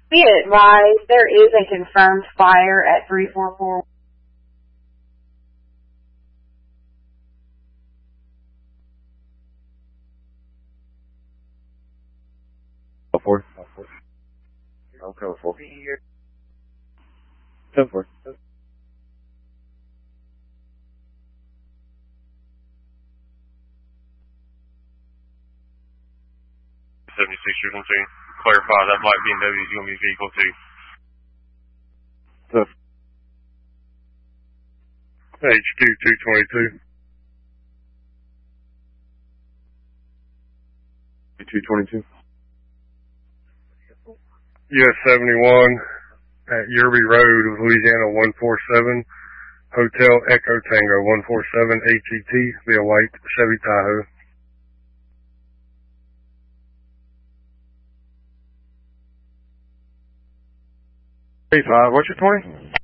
Be advised, there is a confirmed fire at 344. Four. I'll go for 10 4. 76 you're going to clarify that black BMW is going to be vehicle 2. HQ 222. 222. US 71 at Yerby Road, Louisiana 147. Hotel Echo Tango 147 HET via white Chevy Tahoe. Hey, 5, what's your 20?